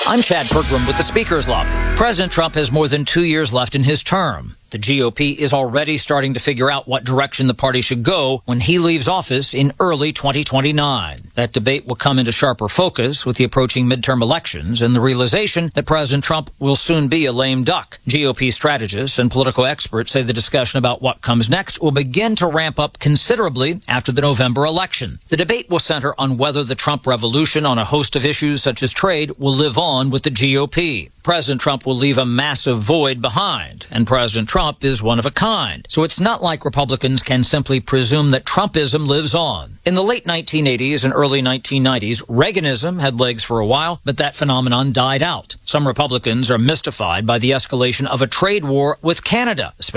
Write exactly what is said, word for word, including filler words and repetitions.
I'm Chad Pergram with the Speaker's Lobby. President Trump has more than two years left in his term. The G O P is already starting to figure out what direction the party should go when he leaves office in early twenty twenty-nine. That debate will come into sharper focus with the approaching midterm elections and the realization that President Trump will soon be a lame duck. G O P strategists and political experts say the discussion about what comes next will begin to ramp up considerably after the November election. The debate will center on whether the Trump revolution on a host of issues such as trade will live on with the G O P. President Trump will leave a massive void behind, and President Trump is one of a kind. So it's not like Republicans can simply presume that Trumpism lives on. In the late nineteen eighties and early nineteen nineties, Reaganism had legs for a while, but that phenomenon died out. Some Republicans are mystified by the escalation of a trade war with Canada, especially